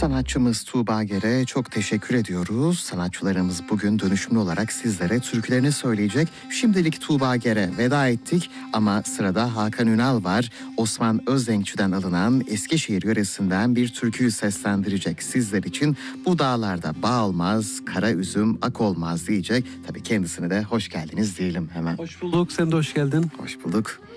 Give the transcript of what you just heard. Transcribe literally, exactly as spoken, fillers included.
Sanatçımız Tuğba Ger'e çok teşekkür ediyoruz. Sanatçılarımız bugün dönüşümlü olarak sizlere türkülerini söyleyecek. Şimdilik Tuğba Ger'e veda ettik ama sırada Hakan Ünal var. Osman Özdenkçi'den alınan Eskişehir yöresinden bir türküyü seslendirecek sizler için. Bu dağlarda bağ olmaz, kara üzüm ak olmaz diyecek. Tabii kendisine de hoş geldiniz diyelim hemen. Hoş bulduk, sen de hoş geldin. Hoş bulduk.